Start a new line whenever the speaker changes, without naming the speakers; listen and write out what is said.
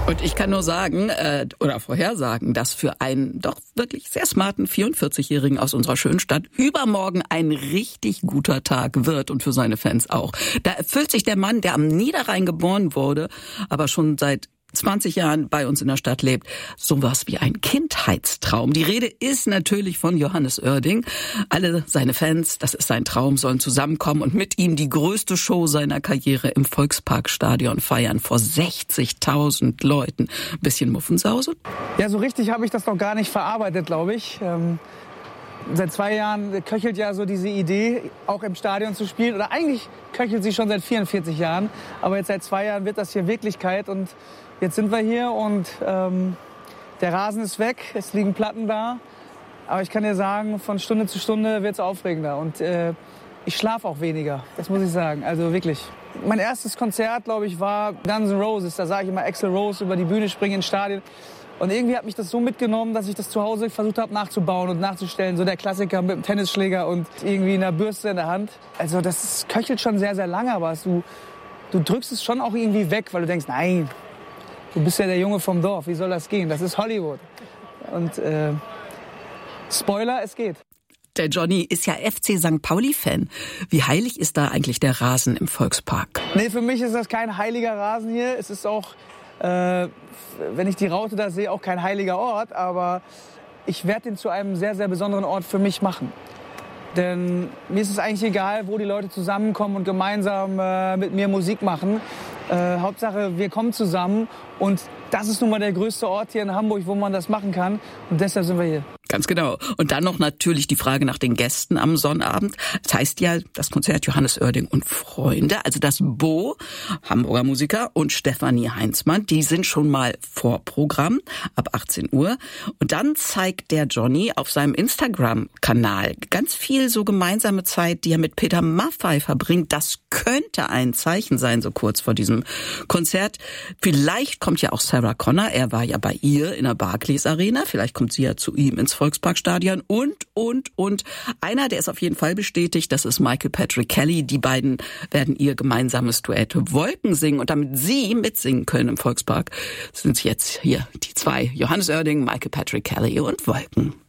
Und ich kann nur sagen oder vorhersagen, dass für einen doch wirklich sehr smarten 44-Jährigen aus unserer schönen Stadt übermorgen ein richtig guter Tag wird und für seine Fans auch. Da erfüllt sich der Mann, der am Niederrhein geboren wurde, aber schon seit 20 Jahren bei uns in der Stadt lebt, sowas wie ein Kindheitstraum. Die Rede ist natürlich von Johannes Oerding. Alle seine Fans, das ist sein Traum, sollen zusammenkommen und mit ihm die größte Show seiner Karriere im Volksparkstadion feiern vor 60.000 Leuten. Ein bisschen Muffensause?
Ja, so richtig habe ich das noch gar nicht verarbeitet, glaube ich. Seit 2 Jahren köchelt ja so diese Idee, auch im Stadion zu spielen. Oder eigentlich köchelt sie schon seit 44 Jahren. Aber jetzt seit 2 Jahren wird das hier Wirklichkeit. Und jetzt sind wir hier und der Rasen ist weg, es liegen Platten da. Aber ich kann dir sagen, von Stunde zu Stunde wird es aufregender. Und ich schlafe auch weniger, das muss ich sagen. Also wirklich. Mein erstes Konzert, glaube ich, war Guns N' Roses. Da sah ich immer Axl Rose über die Bühne springen ins Stadion. Und irgendwie hat mich das so mitgenommen, dass ich das zu Hause versucht habe nachzubauen und nachzustellen. So der Klassiker mit dem Tennisschläger und irgendwie einer Bürste in der Hand. Also das köchelt schon sehr, sehr lange, aber du drückst es schon auch irgendwie weg, weil du denkst, nein, du bist ja der Junge vom Dorf, wie soll das gehen? Das ist Hollywood. Und Spoiler, es geht.
Der Johnny ist ja FC St. Pauli-Fan. Wie heilig ist da eigentlich der Rasen im Volkspark?
Nee, für mich ist das kein heiliger Rasen hier. Es ist auch, wenn ich die Raute da sehe, auch kein heiliger Ort. Aber ich werde den zu einem sehr, sehr besonderen Ort für mich machen. Denn mir ist es eigentlich egal, wo die Leute zusammenkommen und gemeinsam mit mir Musik machen. Hauptsache, wir kommen zusammen und das ist nun mal der größte Ort hier in Hamburg, wo man das machen kann und deshalb sind wir hier.
Ganz genau. Und dann noch natürlich die Frage nach den Gästen am Sonnabend. Das heißt ja, das Konzert Johannes Oerding und Freunde, also das Bo, Hamburger Musiker, und Stefanie Heinzmann, die sind schon mal vor Programm ab 18 Uhr. Und dann zeigt der Johnny auf seinem Instagram-Kanal ganz viel so gemeinsame Zeit, die er mit Peter Maffay verbringt. Das könnte ein Zeichen sein, so kurz vor diesem Konzert. Vielleicht kommt ja auch Sarah Connor, er war ja bei ihr in der Barclays Arena, vielleicht kommt sie ja zu ihm ins Volksparkstadion und einer, der ist auf jeden Fall bestätigt, das ist Michael Patrick Kelly. Die beiden werden ihr gemeinsames Duett Wolken singen und damit sie mitsingen können im Volkspark, sind jetzt hier die 2, Johannes Oerding, Michael Patrick Kelly und Wolken.